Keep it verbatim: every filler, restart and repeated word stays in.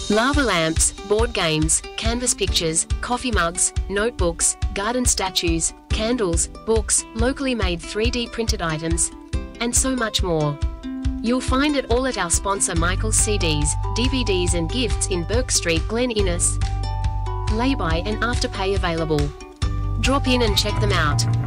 Lava lamps, board games, canvas pictures, coffee mugs, notebooks, garden statues, candles, books, locally made three D printed items, and so much more. You'll find it all at our sponsor Michael's C Ds, D V Ds and Gifts in Burke Street, Glen Innes. Lay-by and afterpay available. Drop in and check them out.